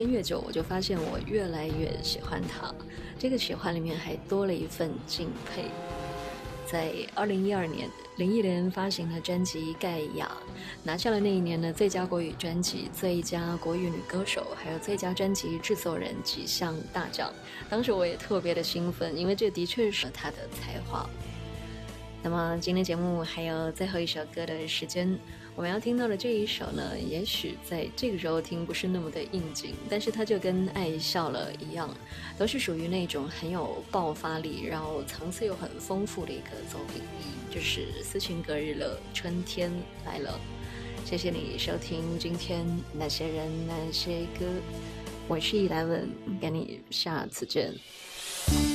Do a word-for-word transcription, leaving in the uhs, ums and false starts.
越久，我就发现我越来越喜欢他，这个喜欢里面还多了一份敬佩。在二零一二年，林忆莲发行了专辑《盖亚》，拿下了那一年的最佳国语专辑、最佳国语女歌手，还有最佳专辑制作人几项大奖。当时我也特别的兴奋，因为这的确是她的才华。那么今天节目还有最后一首歌的时间，我们要听到的这一首呢，也许在这个时候听不是那么的应景，但是它就跟爱笑了一样，都是属于那种很有爆发力，然后层次又很丰富的一个作品，就是斯琴格日乐春天来了。谢谢你收听今天那些人那些歌，我是伊莱文，跟你下次见。